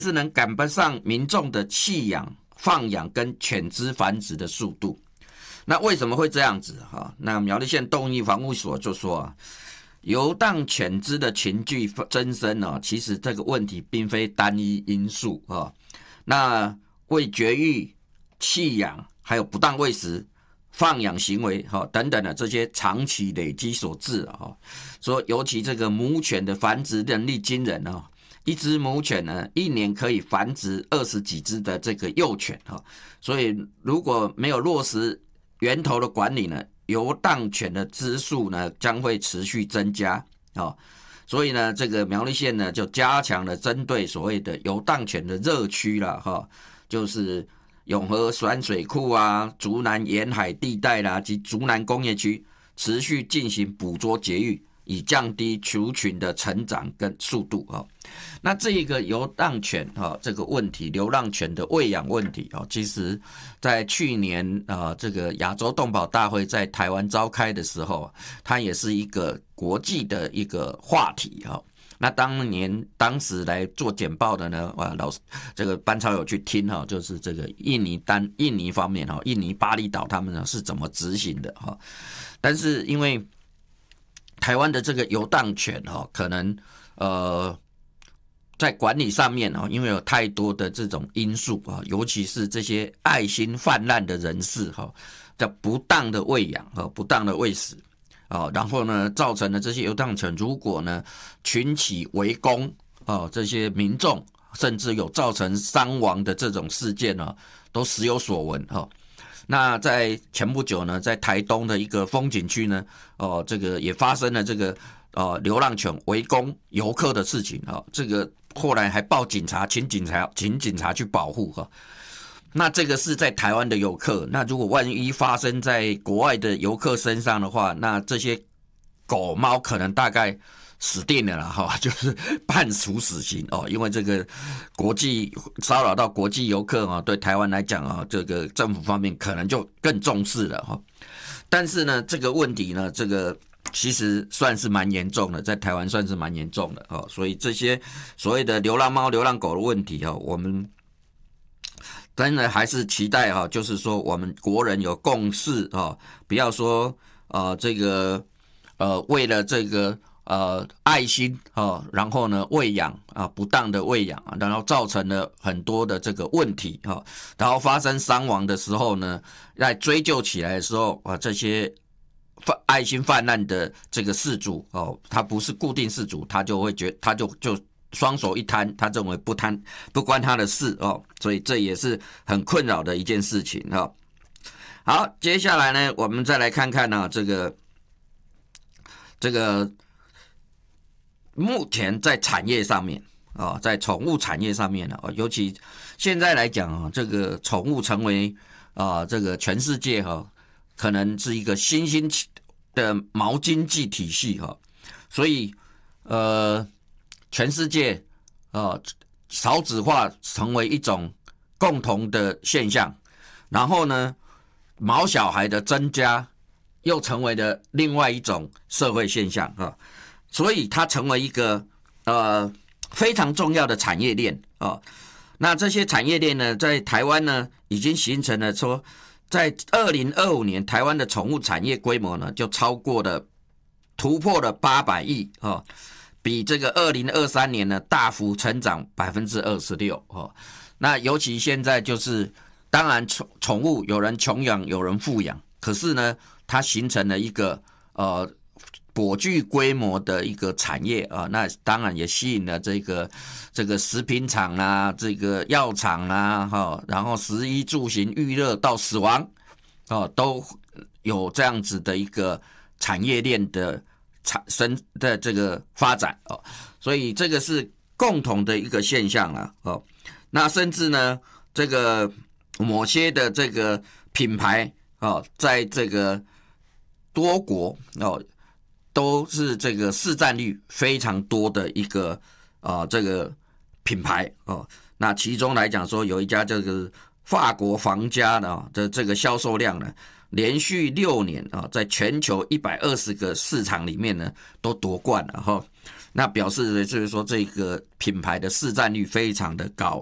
是能赶不上民众的弃养、放养跟犬只繁殖的速度。那为什么会这样子？那苗栗县动物防护所就说游荡犬只的群聚增生其实这个问题并非单一因素那为绝育、弃养，还有不当喂食、放养行为等等的这些长期累积所致说尤其这个母犬的繁殖能力惊人一只母犬呢，一年可以繁殖20几只的这个幼犬所以如果没有落实源头的管理呢，游荡犬的只数呢将会持续增加所以呢，这个苗栗县呢就加强了针对所谓的游荡犬的热区啦就是永和酸水库竹南沿海地带啦及竹南工业区持续进行捕捉节育，以降低族群的成长跟速度那这个游荡犬这个问题，流浪犬的喂养问题其实在去年这个亚洲动保大会在台湾召开的时候，它也是一个国际的一个话题那当时来做简报的呢，这个班超有去听就是这个印尼方面印尼巴厘岛他们呢是怎么执行的但是因为台湾的这个游荡犬可能在管理上面因为有太多的这种因素尤其是这些爱心泛滥的人士的不当的喂养不当的喂食然后呢造成了这些游荡犬如果呢群起围攻这些民众，甚至有造成伤亡的这种事件都时有所闻那在前不久呢，在台东的一个风景区呢这个也发生了这个流浪犬围攻游客的事情这个后来还报警察，请警察去保护那这个是在台湾的游客，那如果万一发生在国外的游客身上的话，那这些狗猫可能大概死定了啦就是判处死刑因为这个国际骚扰到国际游客对台湾来讲这个政府方面可能就更重视了但是呢这个问题呢，这个其实算是蛮严重的，在台湾算是蛮严重的所以这些所谓的流浪猫、流浪狗的问题我们真的还是期待就是说我们国人有共识不要说这个为了这个爱心然后呢喂养不当的喂养然后造成了很多的这个问题然后发生伤亡的时候呢，在追究起来的时候这些爱心泛滥的这个事主他不是固定事主，他就会他就双手一摊，他认为不关他的事所以这也是很困扰的一件事情好，接下来呢，我们再来看看这个目前在产业上面在宠物产业上面尤其现在来讲这个宠物成为这个全世界可能是一个新兴的毛经济体系所以全世界少子化成为一种共同的现象，然后呢毛小孩的增加又成为了另外一种社会现象所以它成为一个非常重要的产业链那这些产业链呢，在台湾呢已经形成了说，在2025年台湾的宠物产业规模呢就突破了800亿比这个2023年呢大幅成长26%那尤其现在就是当然宠物有人穷养有人富养，可是呢它形成了一个颇具规模的一个产业那当然也吸引了这个食品厂这个药厂然后食衣住行娱乐到死亡都有这样子的一个产业链的这个发展所以这个是共同的一个现象那甚至呢这个某些的这个品牌在这个多国都是这个市占率非常多的一个这个品牌那其中来讲说有一家这个法国房家的这个销售量呢连续6年在全球120个市场里面呢都夺冠了那表示的就是说这个品牌的市占率非常的高